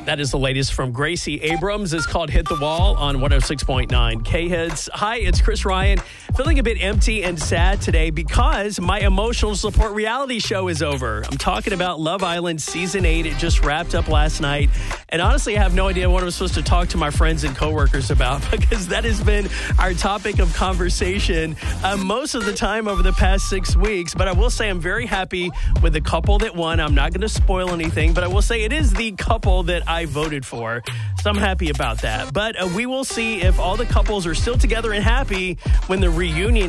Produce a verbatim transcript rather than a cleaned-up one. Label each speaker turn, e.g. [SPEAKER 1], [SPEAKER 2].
[SPEAKER 1] That is the latest from Gracie Abrams. It's called Hit the Wall on one oh six point nine K-Hits. Hi, it's Chris Ryan. Feeling a bit empty and sad today because my emotional support reality show is over. I'm talking about Love Island Season eight. It just wrapped up last night. And honestly, I have no idea what I'm supposed to talk to my friends and coworkers about because that has been our topic of conversation uh, most of the time over the past six weeks. But I will say I'm very happy with the couple that won. I'm not going to spoil anything, but I will say it is the couple that I voted for. So I'm happy about that. But uh, we will see if all the couples are still together and happy when the reunion